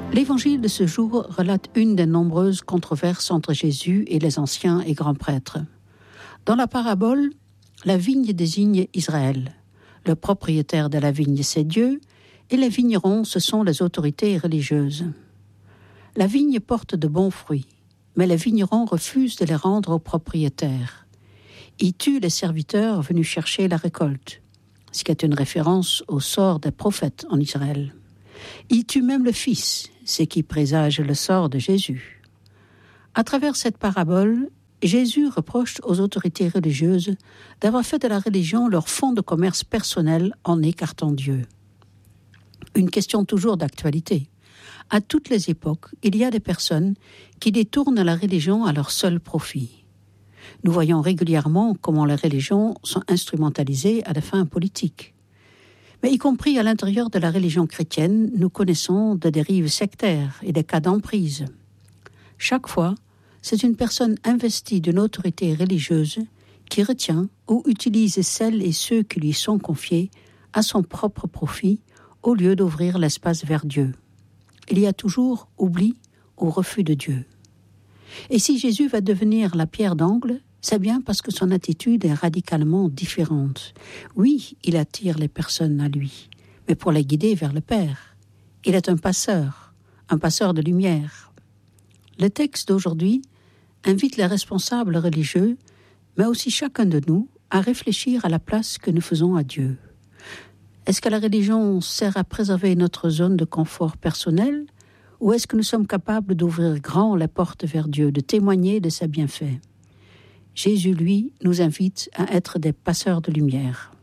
L'Évangile de ce jour relate une des nombreuses controverses entre Jésus et les anciens et grands prêtres. Dans la parabole, la vigne désigne Israël. Le propriétaire de la vigne, c'est Dieu, et les vignerons, ce sont les autorités religieuses. La vigne porte de bons fruits, mais les vignerons refusent de les rendre aux propriétaires. Ils tuent les serviteurs venus chercher la récolte, ce qui est une référence au sort des prophètes en Israël. Ils tuent même le Fils, ce qui présage le sort de Jésus. À travers cette parabole, Jésus reproche aux autorités religieuses d'avoir fait de la religion leur fonds de commerce personnel en écartant Dieu. Une question toujours d'actualité. À toutes les époques, il y a des personnes qui détournent la religion à leur seul profit. Nous voyons régulièrement comment les religions sont instrumentalisées à des fins politiques. Mais y compris à l'intérieur de la religion chrétienne, nous connaissons des dérives sectaires et des cas d'emprise. Chaque fois, c'est une personne investie d'une autorité religieuse qui retient ou utilise celles et ceux qui lui sont confiés à son propre profit au lieu d'ouvrir l'espace vers Dieu. Il y a toujours oubli ou refus de Dieu. Et si Jésus va devenir la pierre d'angle, c'est bien parce que son attitude est radicalement différente. Oui, il attire les personnes à lui, mais pour les guider vers le Père. Il est un passeur de lumière. Le texte d'aujourd'hui invite les responsables religieux, mais aussi chacun de nous, à réfléchir à la place que nous faisons à Dieu. Est-ce que la religion sert à préserver notre zone de confort personnel, ou est-ce que nous sommes capables d'ouvrir grand les portes vers Dieu, de témoigner de ses bienfaits ? Jésus, lui, nous invite à être des passeurs de lumière.